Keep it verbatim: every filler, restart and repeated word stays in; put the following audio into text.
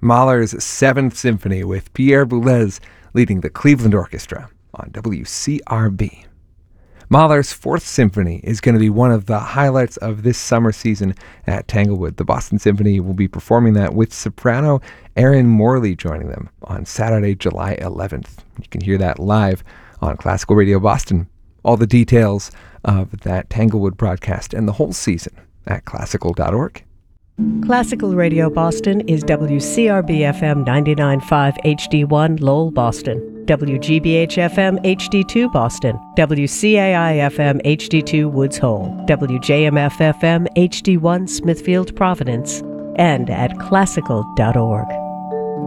Mahler's Seventh Symphony with Pierre Boulez leading the Cleveland Orchestra on W C R B. Mahler's Fourth Symphony is going to be one of the highlights of this summer season at Tanglewood. The Boston Symphony will be performing that with soprano Erin Morley joining them on Saturday, July eleventh. You can hear that live on Classical Radio Boston. All the details of that Tanglewood broadcast and the whole season at classical dot org. Classical Radio Boston is W C R B F M ninety-nine point five H D one Lowell, Boston, W G B H F M H D two Boston, W C A I F M H D two Woods Hole, W J M F F M H D one Smithfield, Providence, and at classical dot org.